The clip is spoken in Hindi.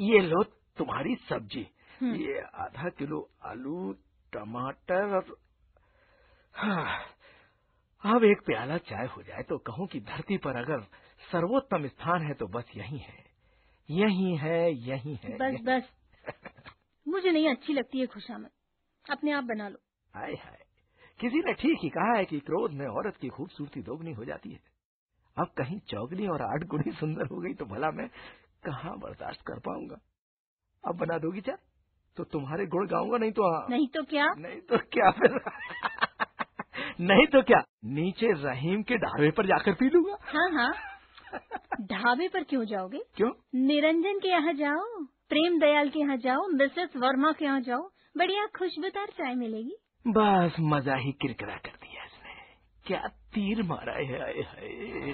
ये लो तुम्हारी सब्जी, ये आधा किलो आलू, टमाटर और हाँ, अब एक प्याला चाय हो जाए तो कहूँ कि धरती पर अगर सर्वोत्तम स्थान है तो बस यही है, यही है, यही है। बस मुझे नहीं अच्छी लगती है खुशामद, अपने आप बना लो। हाय हाय, किसी ने ठीक ही कहा है कि क्रोध में औरत की खूबसूरती दोगुनी हो जाती है। अब कहीं चौगनी और 8 गुनी सुंदर हो गई तो भला मैं कहाँ बर्दाश्त कर पाऊंगा। अब बना दोगी चाय तो तुम्हारे गुण गाऊंगा, नहीं तो क्या? नहीं तो क्या फिर नहीं तो क्या, नीचे रहीम के ढाबे पर जाकर पी लूंगा। हाँ, ढाबे पर क्यों जाओगे? क्यों? निरंजन के यहाँ जाओ, प्रेम दयाल के यहाँ जाओ, मिसेस वर्मा के यहाँ जाओ, बढ़िया खुशबूदार चाय मिलेगी। बस मजा ही किरकिरा कर दिया इसने, क्या तीर मारा है।